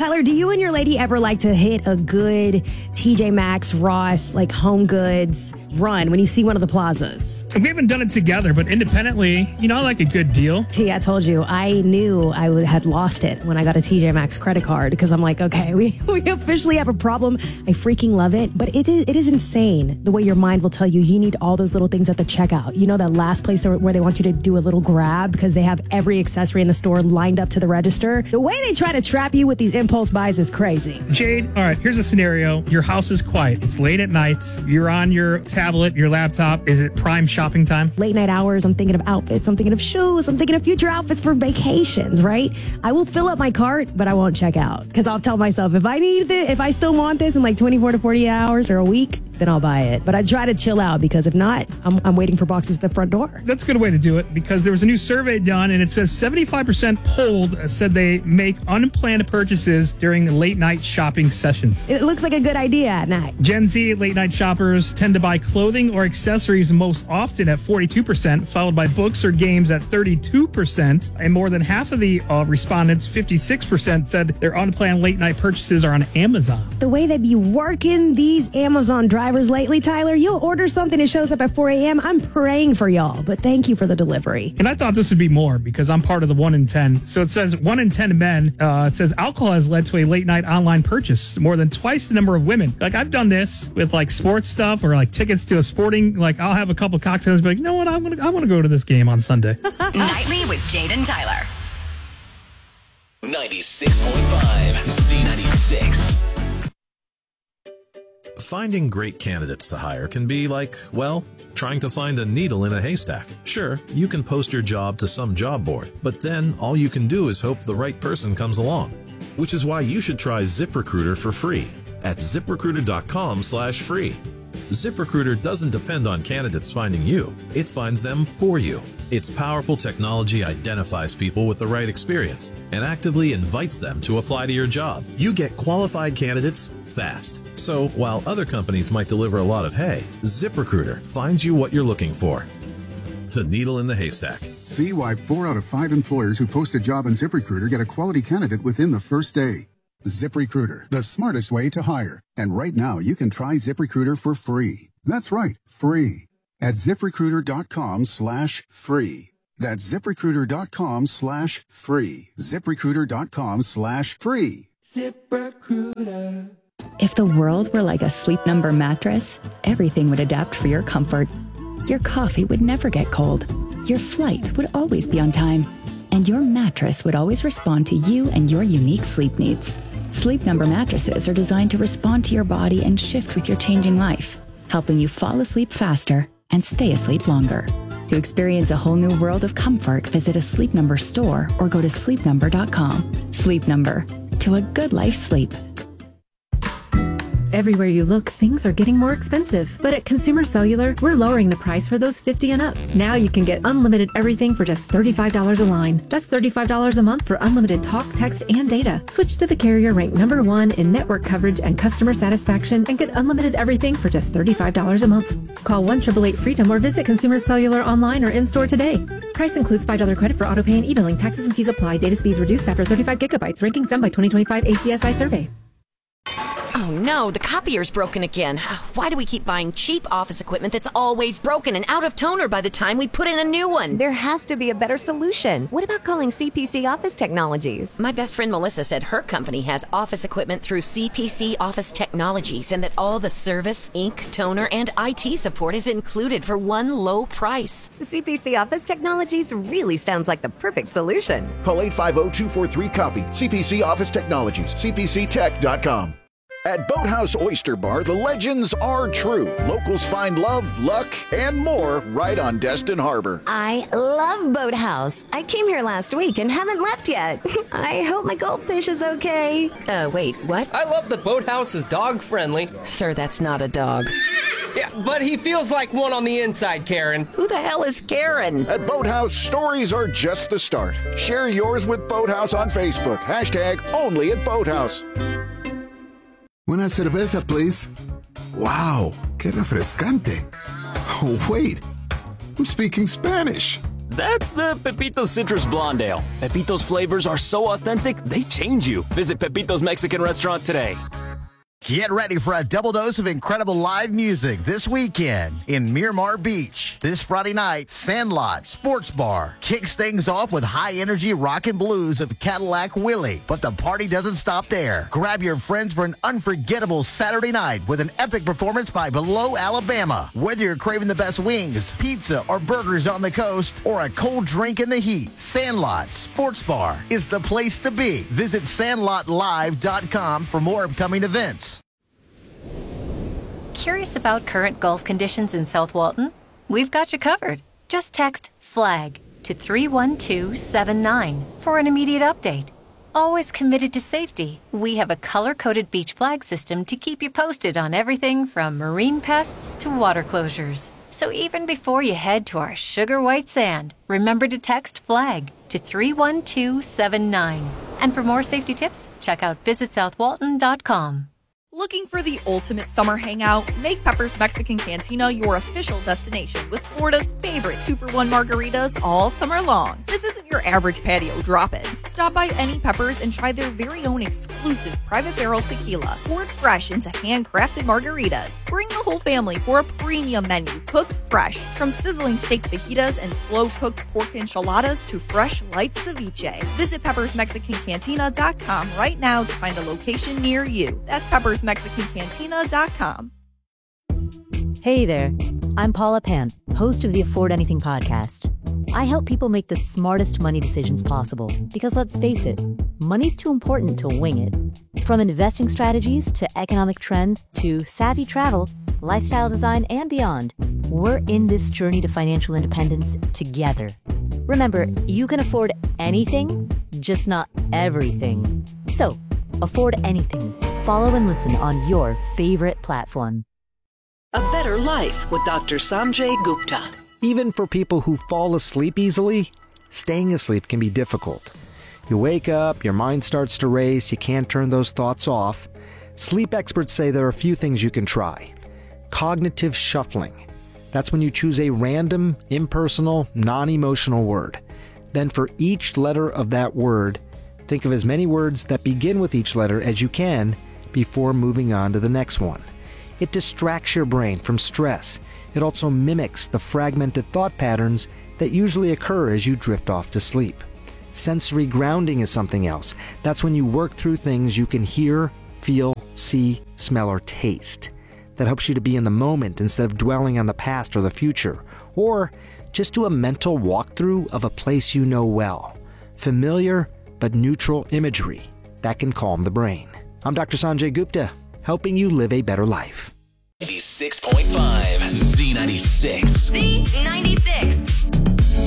Tyler, do you and your lady ever like to hit a good TJ Maxx, Ross, like Home Goods run when you see one of the plazas? We haven't done it together, but independently, I like a good deal. T, I told you, I knew I had lost it when I got a TJ Maxx credit card because I'm like, okay, we officially have a problem. I freaking love it, but it is insane the way your mind will tell you need all those little things at the checkout. That last place where they want you to do a little grab because they have every accessory in the store lined up to the register. The way they try to trap you with these impulse buys is crazy. Jade, all right, here's a scenario. Your house is quiet. It's late at night. You're on your tablet, your laptop. Is it prime shopping time? Late night hours, I'm thinking of outfits. I'm thinking of shoes. I'm thinking of future outfits for vacations, right? I will fill up my cart, but I won't check out because I'll tell myself if I still want this in like 24 to 48 hours or a week, then I'll buy it. But I try to chill out because if not, I'm waiting for boxes at the front door. That's a good way to do it because there was a new survey done and it says 75% polled said they make unplanned purchases during late night shopping sessions. It looks like a good idea at night. Gen Z late night shoppers tend to buy clothing or accessories most often at 42%, followed by books or games at 32%. And more than half of the respondents, 56%, said their unplanned late night purchases are on Amazon. The way they be working these Amazon drivers lately, Tyler, you'll order something, it shows up at 4 a.m. I'm praying for y'all, but thank you for the delivery. And I thought this would be more because I'm part of the 1 in 10. So it says 1 in 10 men, it says alcohol has led to a late night online purchase, more than twice the number of women. Like I've done this with like sports stuff or like tickets to a sporting, like I'll have a couple cocktails and be like, you know what, I want to go to this game on Sunday. Nightly with Jade and Tyler. 96.5 Z96. Finding great candidates to hire can be like, well, trying to find a needle in a haystack. Sure, you can post your job to some job board, but then all you can do is hope the right person comes along. Which is why you should try ZipRecruiter for free at ZipRecruiter.com/free. ZipRecruiter doesn't depend on candidates finding you. It finds them for you. Its powerful technology identifies people with the right experience and actively invites them to apply to your job. You get qualified candidates fast. So while other companies might deliver a lot of hay, ZipRecruiter finds you what you're looking for. The needle in the haystack. See why 4 out of 5 employers who post a job on ZipRecruiter get a quality candidate within the first day. ZipRecruiter, the smartest way to hire. And right now, you can try ZipRecruiter for free. That's right, free. At ZipRecruiter.com/free. That's ZipRecruiter.com/free. ZipRecruiter.com/free. ZipRecruiter. If the world were like a Sleep Number mattress, everything would adapt for your comfort. Your coffee would never get cold. Your flight would always be on time. And your mattress would always respond to you and your unique sleep needs. Sleep Number mattresses are designed to respond to your body and shift with your changing life, helping you fall asleep faster and stay asleep longer. To experience a whole new world of comfort, visit a Sleep Number store or go to sleepnumber.com. Sleep Number. To a good life sleep. Everywhere you look, things are getting more expensive. But at Consumer Cellular, we're lowering the price for those 50 and up. Now you can get unlimited everything for just $35 a line. That's $35 a month for unlimited talk, text, and data. Switch to the carrier ranked #1 in network coverage and customer satisfaction and get unlimited everything for just $35 a month. Call 1-888-FREEDOM or visit Consumer Cellular online or in-store today. Price includes $5 credit for auto pay and e-billing. Taxes and fees apply. Data speeds reduced after 35 gigabytes. Rankings done by 2025 ACSI survey. Oh no, the copier's broken again. Why do we keep buying cheap office equipment that's always broken and out of toner by the time we put in a new one? There has to be a better solution. What about calling CPC Office Technologies? My best friend Melissa said her company has office equipment through CPC Office Technologies and that all the service, ink, toner, and IT support is included for one low price. CPC Office Technologies really sounds like the perfect solution. Call 850-243-COPY. CPC Office Technologies. CPCTech.com. At Boathouse Oyster Bar, the legends are true. Locals find love, luck, and more right on Destin Harbor. I love Boathouse. I came here last week and haven't left yet. I hope my goldfish is okay. Wait, what? I love that Boathouse is dog-friendly. Sir, that's not a dog. Yeah, but he feels like one on the inside, Karen. Who the hell is Karen? At Boathouse, stories are just the start. Share yours with Boathouse on Facebook. #only at Boathouse. Una cerveza, please. Wow, qué refrescante. Oh, wait. I'm speaking Spanish. That's the Pepito's Citrus Blonde Ale. Pepito's flavors are so authentic, they change you. Visit Pepito's Mexican restaurant today. Get ready for a double dose of incredible live music this weekend in Miramar Beach. This Friday night, Sandlot Sports Bar kicks things off with high-energy rock and blues of Cadillac Willie. But the party doesn't stop there. Grab your friends for an unforgettable Saturday night with an epic performance by Below Alabama. Whether you're craving the best wings, pizza, or burgers on the coast, or a cold drink in the heat, Sandlot Sports Bar is the place to be. Visit sandlotlive.com for more upcoming events. Curious about current Gulf conditions in South Walton? We've got you covered. Just text FLAG to 31279 for an immediate update. Always committed to safety, we have a color-coded beach flag system to keep you posted on everything from marine pests to water closures. So even before you head to our sugar white sand, remember to text FLAG to 31279. And for more safety tips, check out visitsouthwalton.com. Looking for the ultimate summer hangout? Make Pepper's Mexican Cantina your official destination with Florida's favorite 2-for-1 margaritas all summer long. This isn't your average patio drop-in. Stop by any Pepper's and try their very own exclusive private barrel tequila, poured fresh into handcrafted margaritas. Bring the whole family for a premium menu cooked fresh, from sizzling steak fajitas and slow-cooked pork enchiladas to fresh light ceviche. Visit peppersmexicancantina.com right now to find a location near you. That's peppersmexicancantina.com. Hey there, I'm Paula Pant, host of the Afford Anything podcast. I help people make the smartest money decisions possible because, let's face it, money's too important to wing it. From investing strategies to economic trends to savvy travel, lifestyle design, and beyond, we're in this journey to financial independence together. Remember, you can afford anything, just not everything. So, afford anything. Follow and listen on your favorite platform. A better life with Dr. Sanjay Gupta. Even for people who fall asleep easily, staying asleep can be difficult. You wake up, your mind starts to race, you can't turn those thoughts off. Sleep experts say there are a few things you can try. Cognitive shuffling. That's when you choose a random, impersonal, non-emotional word. Then for each letter of that word, think of as many words that begin with each letter as you can before moving on to the next one. It distracts your brain from stress. It also mimics the fragmented thought patterns that usually occur as you drift off to sleep. Sensory grounding is something else. That's when you work through things you can hear, feel, see, smell, or taste. That helps you to be in the moment instead of dwelling on the past or the future. Or just do a mental walkthrough of a place you know well. Familiar but neutral imagery that can calm the brain. I'm Dr. Sanjay Gupta, helping you live a better life. 96.5 Z96. Z96.